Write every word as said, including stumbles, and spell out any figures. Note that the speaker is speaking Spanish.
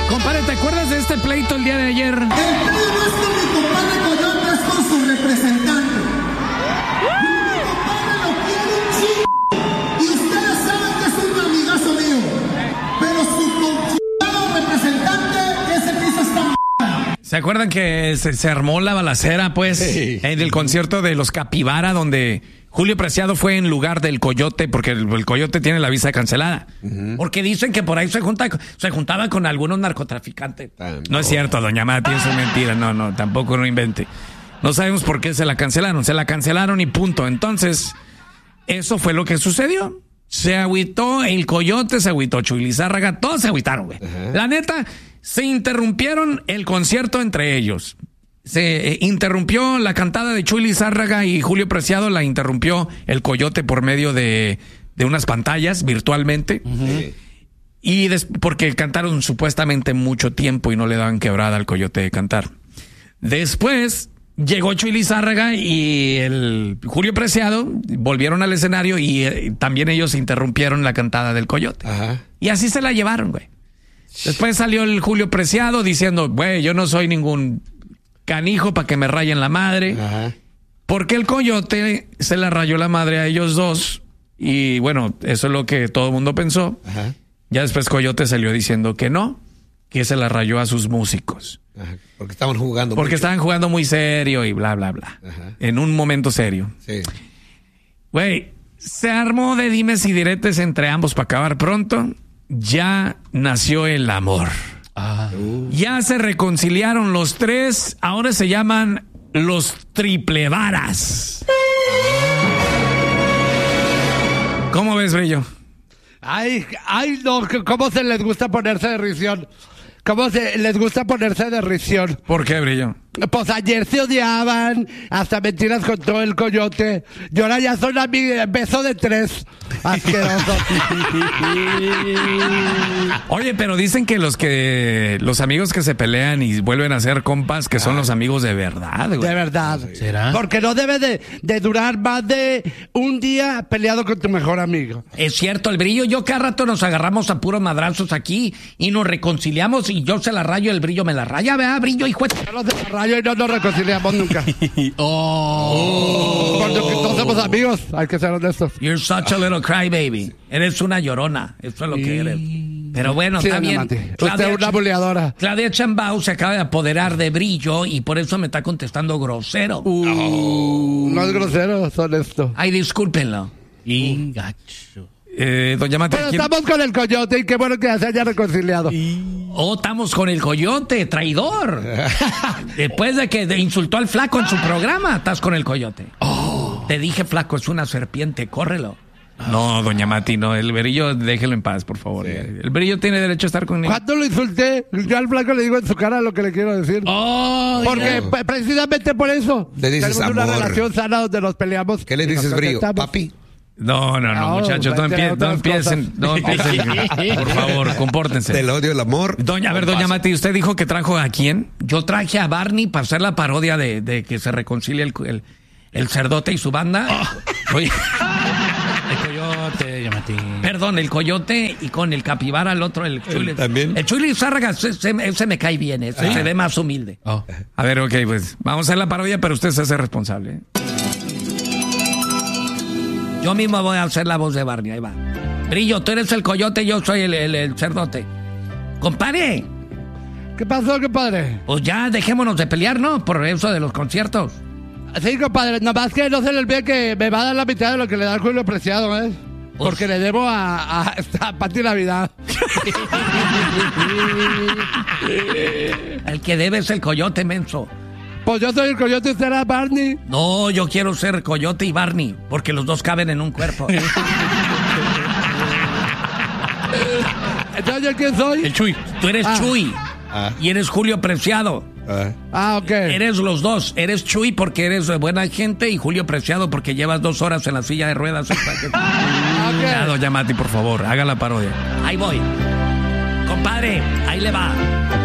Compadre, ¿te acuerdas de este pleito el día de ayer? El pleito es con mi compadre Coyote, es con su representante. Mi compadre lo quiere un chingo. Y ustedes saben que es un amigazo mío. Pero su chingado representante, ese piso está m***. ¿Se acuerdan que se, se armó la balacera, pues, sí, en el concierto de los Capibara, donde Julio Preciado fue en lugar del Coyote, porque el, el Coyote tiene la visa cancelada? Uh-huh. Porque dicen que por ahí se junta, se juntaba con algunos narcotraficantes. Tampoco. No es cierto, doña Mati, eso es mentira. No, no, tampoco no invente. No sabemos por qué se la cancelaron. Se la cancelaron y punto. Entonces, eso fue lo que sucedió. Se agüitó el Coyote, se agüitó Chuy Lizárraga, todos se agüitaron, güey. Uh-huh. La neta, se interrumpieron el concierto entre ellos. Se eh, interrumpió la cantada de Chuy Lizárraga y Julio Preciado la interrumpió el Coyote por medio de, de unas pantallas virtualmente. Uh-huh. Y des, porque cantaron supuestamente mucho tiempo y no le daban quebrada al Coyote de cantar. Después llegó Chuy Lizárraga y el Julio Preciado volvieron al escenario y eh, también ellos interrumpieron la cantada del Coyote. Uh-huh. Y así se la llevaron, güey. Después salió el Julio Preciado diciendo, güey, yo no soy ningún canijo para que me rayen la madre. Ajá. Porque el Coyote se la rayó la madre a ellos dos. Y bueno, eso es lo que todo el mundo pensó. Ajá. Ya después Coyote salió diciendo que no, que se la rayó a sus músicos. Ajá. Porque estaban jugando Porque mucho. estaban jugando muy serio y bla, bla, bla. Ajá. En un momento serio. Sí. Güey, se armó de dimes y diretes entre ambos para acabar pronto. Ya nació el amor. Ah. Uh. Ya se reconciliaron los tres. Ahora se llaman los Triplevaras. ¿Cómo ves, Brillo? Ay, ay, no, ¿cómo se les gusta ponerse de risión? ¿Cómo se les gusta ponerse de risión? ¿Por qué, Brillo? Pues ayer se odiaban, hasta mentiras contó el Coyote. Y ahora ya son amigos, beso de tres. Asqueroso. Oye, pero dicen que los que los amigos que se pelean y vuelven a ser compas, que son ah. los amigos de verdad, güey. De verdad. ¿Será? Porque no debe de, de durar más de un día peleado con tu mejor amigo. Es cierto, el Brillo, yo cada rato nos agarramos a puros madrazos aquí y nos reconciliamos y yo se la rayo, el Brillo me la raya, ¿verdad, Brillo, hijo? Yo no se la rayo y no nos reconciliamos nunca. oh. Cuando no somos amigos, hay que ser honestos. You're such a little crybaby. Eres una llorona, eso es lo que eres. Pero bueno, sí, también Claudia, usted es una buleadora. Claudia Chambao se acaba de apoderar de Brillo y por eso me está contestando grosero. Uh, oh. No es grosero, es honesto. Ay, discúlpenlo. Y gacho. Eh, doña Mate, Pero ¿quién? Estamos con el Coyote y qué bueno que se haya reconciliado. Y... Oh, estamos con el Coyote, traidor. Después de que insultó al flaco en su programa, estás con el Coyote. Oh. Te dije, flaco, es una serpiente, córrelo. No, doña Mati, no, el Brillo, déjelo en paz, por favor. Sí. El Brillo tiene derecho a estar con él. ¿Cuándo lo insulté? Yo al flaco le digo en su cara lo que le quiero decir. Oh, Porque no. precisamente por eso le dices tenemos amor. una relación sana donde nos peleamos. ¿Qué le dices, Brillo? Papi. No, no, no, no, muchachos, no, empie- no empiecen, no empiecen, por favor, compórtense. Del odio, el amor. Doña, a ver, doña Mati, ¿usted dijo que trajo a quién? Yo traje a Barney para hacer la parodia de, de que se reconcilie el, el, el cerdote y su banda. Oh. Oye. El Coyote, doña Mati. Perdón, el Coyote y con el Capibara, el otro, el Chuy. ¿El también? El Chuy Lizárraga, ese, ese me cae bien, ese ah. se ve más humilde. Oh. A ver, ok, pues vamos a hacer la parodia, pero usted se hace responsable, ¿eh? Yo mismo voy a hacer la voz de Barney, ahí va. Brillo, tú eres el Coyote, yo soy el, el, el cerdote. Compadre. ¿Qué pasó, compadre? Pues ya dejémonos de pelear, ¿no? Por eso de los conciertos. Sí, compadre, nada más que no se le olvide que me va a dar la mitad de lo que le da el Julio Preciado, ¿eh? Pues... Porque le debo a, a, a Pati Navidad. El que debe es el Coyote, menso. Pues yo soy el Coyote y usted era Barney. No, yo quiero ser Coyote y Barney, porque los dos caben en un cuerpo. ¿Entonces yo quién soy? El Chuy. Tú eres ah. Chuy. Ah. Y eres Julio Preciado. Ah. ah, ok. Eres los dos. Eres Chuy porque eres buena gente y Julio Preciado porque llevas dos horas en la silla de ruedas. ah, okay. Ya, doña Mati, por favor, haga la parodia. Ahí voy. Compadre, ahí le va.